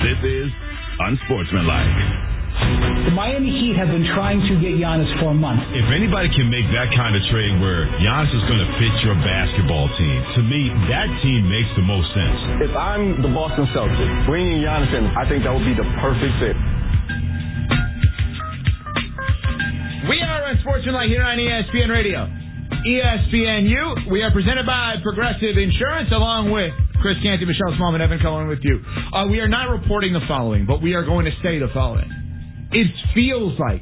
This is Unsportsmanlike. The Miami Heat have been trying to get Giannis for a month. If anybody can make that kind of trade where Giannis is going to fit your basketball team, to me, that team makes the most sense. If I'm the Boston Celtics, bringing Giannis in, I think that would be the perfect fit. We are Unsportsmanlike here on ESPN Radio. ESPNU. We are presented by Progressive Insurance along with Chris Canty, Michelle Smallman, Evan Cohen with you. We are not reporting the following, but we are going to say the following. It feels like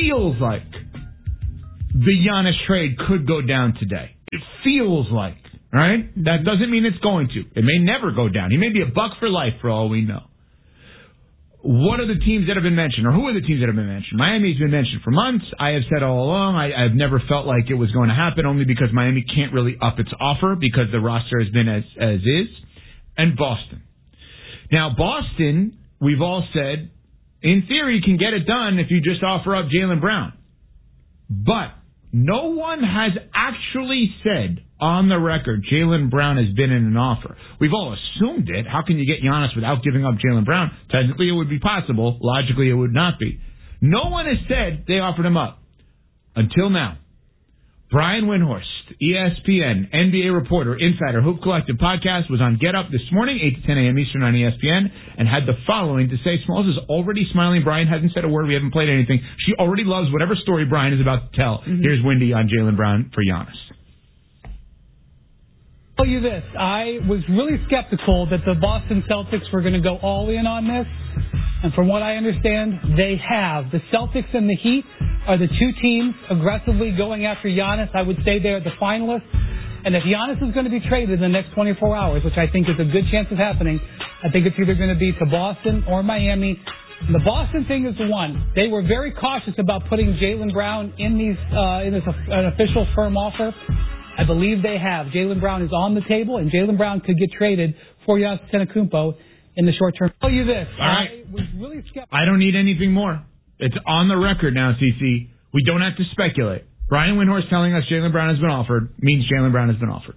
the Giannis trade could go down today. It feels like, right? That doesn't mean it's going to. It may never go down. He may be a buck for life for all we know. What are the teams that have been mentioned, or who are the teams that have been mentioned? Miami's been mentioned for months. I have said all along, I've never felt like it was going to happen, only because Miami can't really up its offer because the roster has been as is. And Boston. Now, Boston, we've all said, in theory, can get it done if you just offer up Jaylen Brown. But no one has actually said on the record Jaylen Brown has been in an offer. We've all assumed it. How can you get Giannis without giving up Jaylen Brown? Technically, it would be possible. Logically, it would not be. No one has said they offered him up. Until now. Brian Windhorst, ESPN, NBA reporter, insider, Hoop Collective podcast, was on Get Up this morning, 8 to 10 a.m. Eastern on ESPN, and had the following to say. Smalls is already smiling. Brian hasn't said a word. We haven't played anything. She already loves whatever story Brian is about to tell. Mm-hmm. Here's Wendy on Jaylen Brown for Giannis. I'll tell you this. I was really skeptical that the Boston Celtics were going to go all in on this. And from what I understand, they have. The Celtics and the Heat are the two teams aggressively going after Giannis. I would say they're the finalists. And if Giannis is going to be traded in the next 24 hours, which I think is a good chance of happening, I think it's either going to be to Boston or Miami. And the Boston thing is the one. They were very cautious about putting Jaylen Brown in an official firm offer. I believe they have. Jaylen Brown is on the table, and Jaylen Brown could get traded for Giannis Antetokounmpo in the short term. I'll tell you this. All right. I was really skeptical. I don't need anything more. It's on the record now, CC. We don't have to speculate. Brian Windhorst telling us Jaylen Brown has been offered means Jaylen Brown has been offered.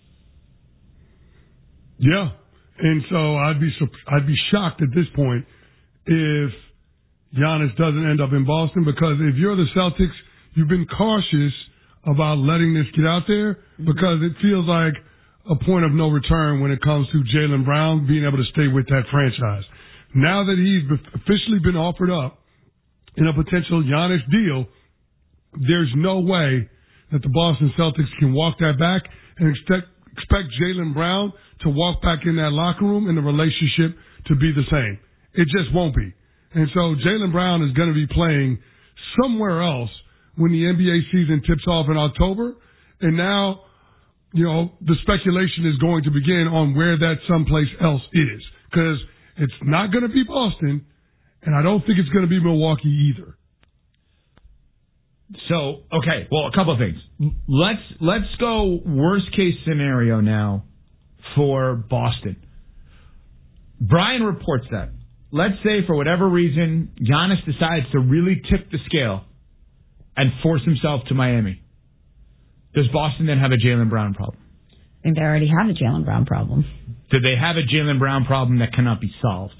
Yeah. And so I'd be shocked at this point if Giannis doesn't end up in Boston, because if you're the Celtics, you've been cautious about letting this get out there because it feels like a point of no return when it comes to Jaylen Brown being able to stay with that franchise. Now that he's officially been offered up in a potential Giannis deal, there's no way that the Boston Celtics can walk that back and expect Jaylen Brown to walk back in that locker room and the relationship to be the same. It just won't be. And so Jaylen Brown is going to be playing somewhere else when the NBA season tips off in October. And now, you know, the speculation is going to begin on where that someplace else is, because it's not going to be Boston, and I don't think it's going to be Milwaukee either. So, okay, well, a couple of things. Let's go worst case scenario now for Boston. Brian reports that. Let's say for whatever reason Giannis decides to really tip the scale and force himself to Miami. Does Boston then have a Jaylen Brown problem? I think they already have a Jaylen Brown problem. Do they have a Jaylen Brown problem that cannot be solved?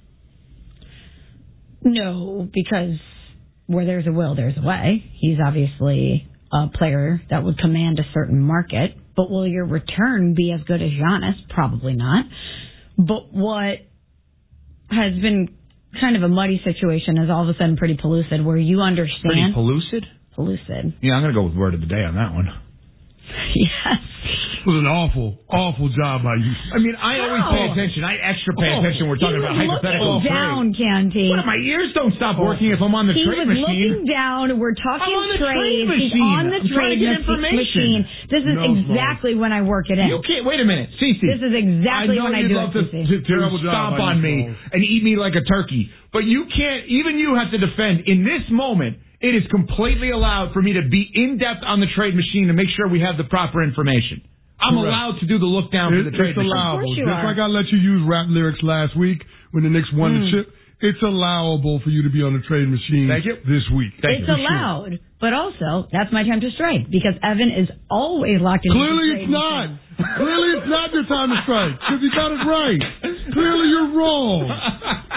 No, because where there's a will, there's a way. He's obviously a player that would command a certain market. But will your return be as good as Giannis? Probably not. But what has been kind of a muddy situation is all of a sudden pretty pellucid, where you understand. Pretty pellucid? Pellucid. Yeah, I'm going to go with word of the day on that one. Yes. It was an awful job by you. I mean, I always pay attention. I extra pay attention. We're talking about hypothetical trade. Down, Canty. What, my ears don't stop working if I'm on the trade machine. He was looking down. We're talking trade. He's on the trade machine. This is exactly when I work it in. You can't. Wait a minute, Cece. This is exactly when I do it. To stomp on me and eat me like a turkey. But you can't. Even you have to defend in this moment. It is completely allowed for me to be in-depth on the trade machine to make sure we have the proper information. I'm allowed to do the look down for the trade machine. It's allowable. Just like I let you use rap lyrics last week when the Knicks won the chip, it's allowable for you to be on the trade machine this week. It's allowed, but also that's my time to strike, because Evan is always locked in. Clearly it's not. Clearly it's not your time to strike, because you got it right. Clearly you're wrong.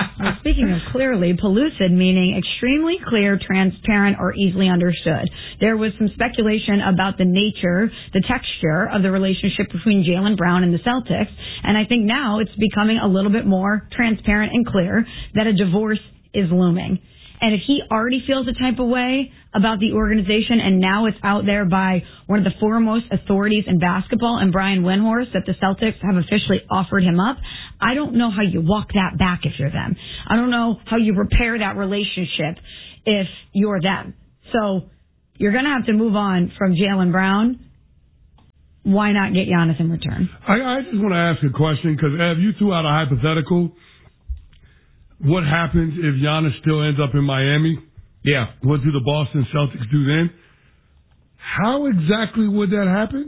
Speaking of clearly, pellucid meaning extremely clear, transparent, or easily understood. There was some speculation about the nature, the texture of the relationship between Jaylen Brown and the Celtics, and I think now it's becoming a little bit more transparent and clear that a divorce is looming. And if he already feels a type of way about the organization, and now it's out there by one of the foremost authorities in basketball, and Brian Windhorst, that the Celtics have officially offered him up, I don't know how you walk that back if you're them. I don't know how you repair that relationship if you're them. So you're going to have to move on from Jaylen Brown. Why not get Giannis in return? I just want to ask a question, because, Ev, you threw out a hypothetical. What happens if Giannis still ends up in Miami? Yeah. What do the Boston Celtics do then? How exactly would that happen?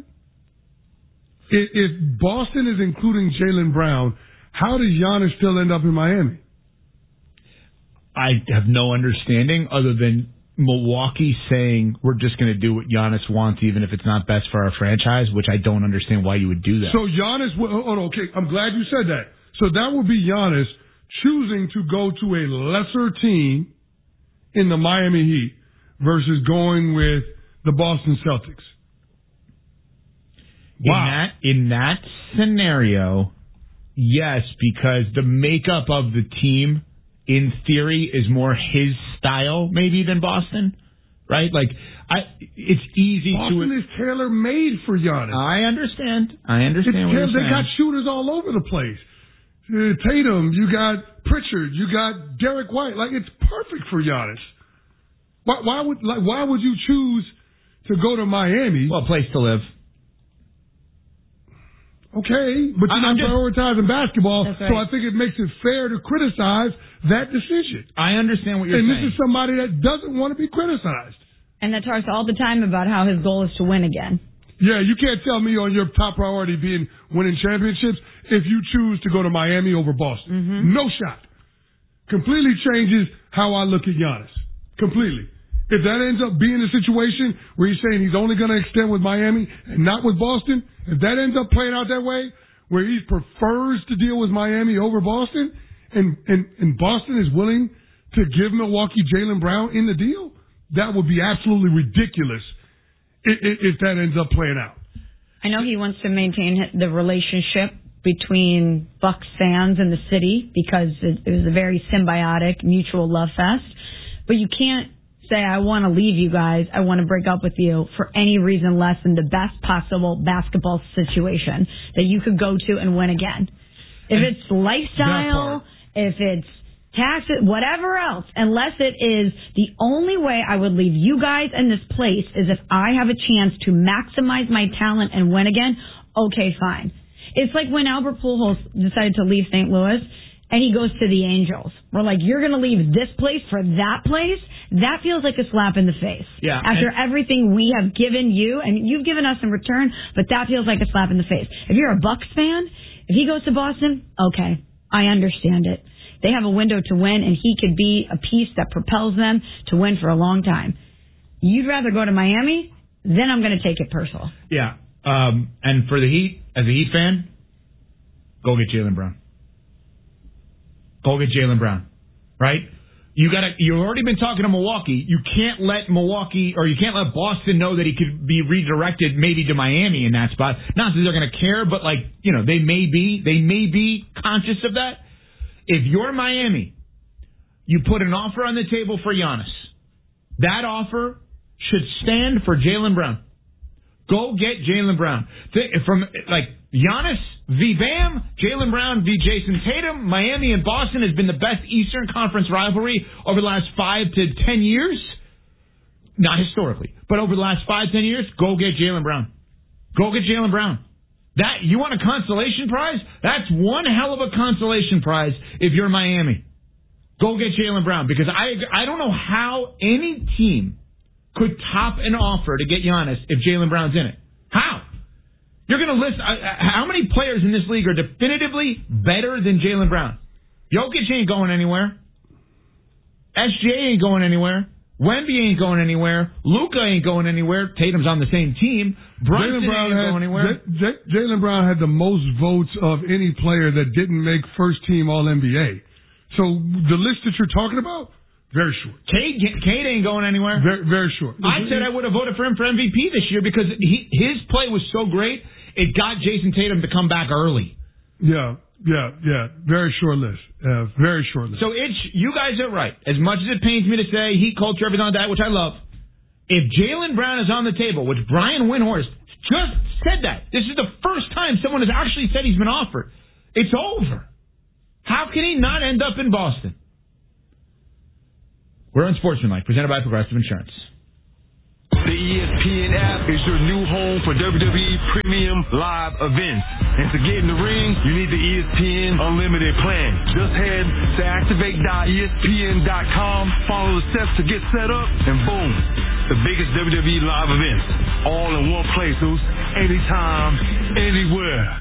If Boston is including Jaylen Brown, how does Giannis still end up in Miami? I have no understanding other than Milwaukee saying we're just going to do what Giannis wants, even if it's not best for our franchise, which I don't understand why you would do that. So Giannis, okay, I'm glad you said that. So that would be Giannis choosing to go to a lesser team in the Miami Heat versus going with the Boston Celtics. Wow. In that scenario, yes, because the makeup of the team, in theory, is more his style maybe than Boston, right? Like, it's easy Boston is tailor-made for Giannis. I understand what you're saying. They got shooters all over the place. Tatum, you got Pritchard, you got Derek White. Like, it's perfect for Giannis. Why would you choose to go to Miami? Well, place to live. Okay, but you're not prioritizing basketball, right. So I think it makes it fair to criticize that decision. I understand what you're saying. And this is somebody that doesn't want to be criticized. And that talks all the time about how his goal is to win again. Yeah, you can't tell me on your top priority being winning championships if you choose to go to Miami over Boston. Mm-hmm. No shot. Completely changes how I look at Giannis. Completely. If that ends up being a situation where he's saying he's only going to extend with Miami and not with Boston, if that ends up playing out that way, where he prefers to deal with Miami over Boston, and Boston is willing to give Milwaukee Jaylen Brown in the deal, that would be absolutely ridiculous if that ends up playing out. I know he wants to maintain the relationship between Bucks fans and the city because it was a very symbiotic, mutual love fest. But you can't say, I want to leave you guys, I want to break up with you for any reason less than the best possible basketball situation that you could go to and win again. If it's lifestyle, if it's taxes, whatever else, unless it is the only way I would leave you guys in this place is if I have a chance to maximize my talent and win again, okay, fine. It's like when Albert Pujols decided to leave St. Louis and he goes to the Angels. We're like, you're going to leave this place for that place? That feels like a slap in the face. Yeah, after everything we have given you, and you've given us in return, but that feels like a slap in the face. If you're a Bucks fan, if he goes to Boston, okay, I understand it. They have a window to win, and he could be a piece that propels them to win for a long time. You'd rather go to Miami? Then I'm going to take it personal. Yeah. And for the Heat, as a Heat fan, go get Jaylen Brown. Go get Jaylen Brown. Right? You've already been talking to Milwaukee. You can't let Boston know that he could be redirected maybe to Miami in that spot. Not that they're going to care, but they may be conscious of that. If you're Miami, you put an offer on the table for Giannis. That offer should stand for Jaylen Brown. Go get Jaylen Brown. From Giannis v. Bam, Jaylen Brown v. Jason Tatum, Miami and Boston has been the best Eastern Conference rivalry over the last 5 to 10 years. Not historically, but over the last 5, 10 years, go get Jaylen Brown. Go get Jaylen Brown. That, you want a consolation prize? That's one hell of a consolation prize if you're Miami. Go get Jaylen Brown, because I don't know how any team could top an offer to get Giannis if Jaylen Brown's in it. How? You're going to list how many players in this league are definitively better than Jaylen Brown? Jokic ain't going anywhere. SJ ain't going anywhere. Wemby ain't going anywhere. Luka ain't going anywhere. Tatum's on the same team. Brunson ain't going anywhere. Jaylen Brown had the most votes of any player that didn't make first team All-NBA. So the list that you're talking about, very short. Cade ain't going anywhere. Very, very short. I said I would have voted for him for MVP this year because his play was so great, it got Jason Tatum to come back early. Yeah. Very short list. Very short list. So you guys are right. As much as it pains me to say heat culture, everything like that, which I love, if Jaylen Brown is on the table, which Brian Windhorst just said that. This is the first time someone has actually said he's been offered. It's over. How can he not end up in Boston? We're on Sportsmanlike, presented by Progressive Insurance. The ESPN app is your new home for WWE Premium Live events. And to get in the ring, you need the ESPN Unlimited plan. Just head to activate.espn.com, follow the steps to get set up, and boom, the biggest WWE live events, all in one place, anytime, anywhere.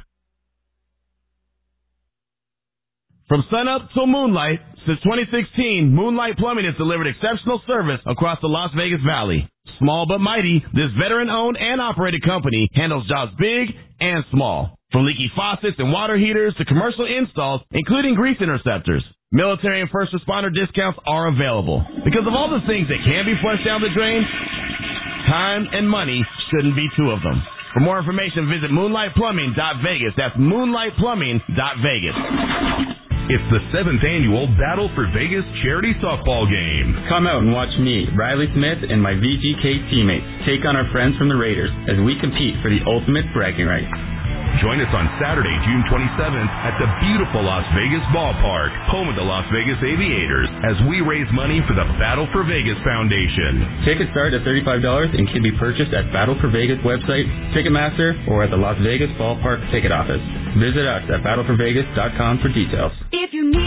From sunup till moonlight, since 2016, Moonlight Plumbing has delivered exceptional service across the Las Vegas Valley. Small but mighty, this veteran-owned and operated company handles jobs big and small. From leaky faucets and water heaters to commercial installs, including grease interceptors. Military and first responder discounts are available. Because of all the things that can be flushed down the drain, time and money shouldn't be two of them. For more information, visit moonlightplumbing.vegas. That's moonlightplumbing.vegas. It's the 7th annual Battle for Vegas charity softball game. Come out and watch me, Riley Smith, and my VGK teammates take on our friends from the Raiders as we compete for the ultimate bragging rights. Join us on Saturday, June 27th at the beautiful Las Vegas Ballpark, home of the Las Vegas Aviators, as we raise money for the Battle for Vegas Foundation. Tickets start at $35 and can be purchased at Battle for Vegas website, Ticketmaster, or at the Las Vegas Ballpark ticket office. Visit us at battleforvegas.com for details. If you need